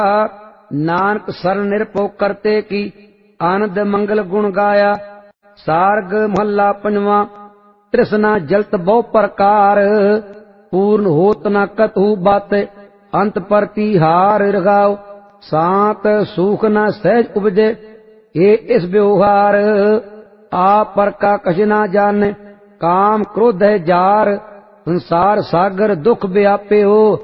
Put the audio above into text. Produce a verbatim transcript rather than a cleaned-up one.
नानक सरन निरभो करते की आनंद मंगल गुण गाया। सार्ग महला पंजवा। तृष्णा जलत बहु प्रकार पूर्ण होत न कतहु बात अंत प्रतिहार रगाओ। सांत सूख न सहज उपजे ये इस व्यवहार आप पर का कछ ना जाने काम क्रोध है जार संसार सागर दुख व्यापे हो।